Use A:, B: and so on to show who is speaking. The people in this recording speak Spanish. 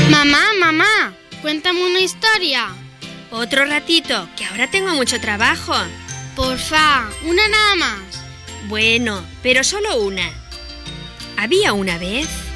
A: Mamá, cuéntame una historia.
B: Otro ratito, que ahora tengo mucho trabajo.
A: Porfa, una nada más.
B: Bueno, pero solo una. Había una vez